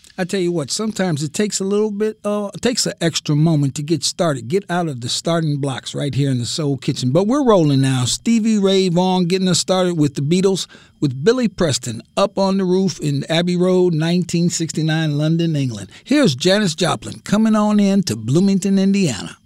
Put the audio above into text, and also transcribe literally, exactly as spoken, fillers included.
I tell you what, sometimes it takes a little bit, uh, it takes an extra moment to get started, get out of the starting blocks right here in the Soul Kitchen. But we're rolling now. Stevie Ray Vaughan getting us started with the Beatles, with Billy Preston, Up on the Roof in Abbey Road, nineteen sixty-nine, London, England. Here's Janis Joplin coming on in to Bloomington, Indiana.